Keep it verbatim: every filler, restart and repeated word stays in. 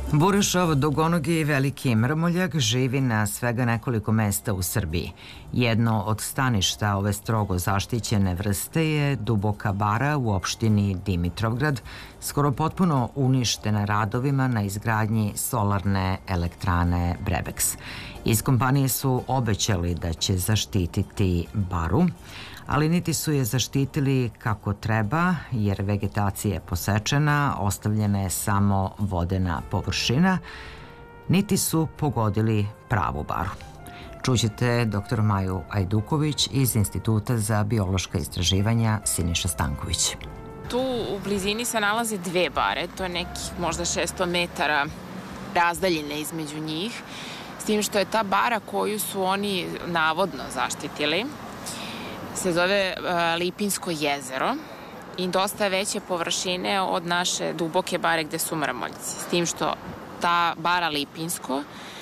Burišov dugonogi veliki mrmoljak živi na svega nekoliko mesta u Srbiji. Jedno od staništa ove strogo zaštićene vrste je Duboka bara u opštini Dimitrovgrad, skoro potpuno uništena radovima na izgradnji solarne elektrane Brebex. Iz kompanije su obećali da će zaštititi baru, ali niti su je zaštitili kako treba, jer vegetacija je posečena, ostavljena je samo vodena površina, niti su pogodili pravu baru. Čućete doktor Maju Ajduković iz Instituta za biološka istraživanja Siniša Stanković. Tu u blizini se nalaze dve bare, to je nekih možda šesto metara razdaljine između njih, s tim što je ta bara koju su oni navodno zaštitili se zove Lipinsko jezero i dosta je veće površine od naše Duboke bare gde su mrmoljci. S tim što ta bara Lipinsko